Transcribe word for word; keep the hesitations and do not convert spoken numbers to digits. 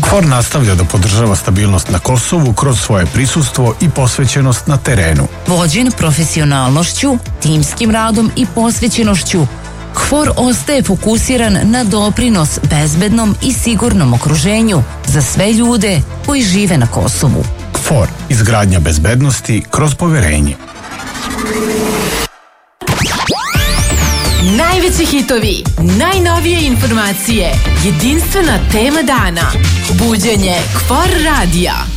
KFOR nastavlja da podržava stabilnost na Kosovu kroz svoje prisustvo i posvećenost na terenu. Vođen profesionalnošću, timskim radom i posvećenošću, KFOR ostaje fokusiran na doprinos bezbednom i sigurnom okruženju za sve ljude koji žive na Kosovu. KFOR, izgradnja bezbednosti kroz poverenje. Najveći hitovi, najnovije informacije, jedinstvena tema dana. Buđenje KFOR radija.